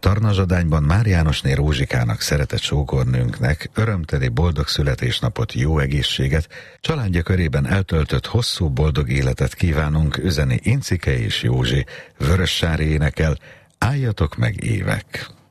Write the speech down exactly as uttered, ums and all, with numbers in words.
Tarnazsadányban Már Jánosné Rózsikának, szeretett sógornőnknek örömteli boldog születésnapot, jó egészséget, családja körében eltöltött hosszú boldog életet kívánunk, üzeni Incike és Józsi. Vörössári énekel, álljatok meg évek!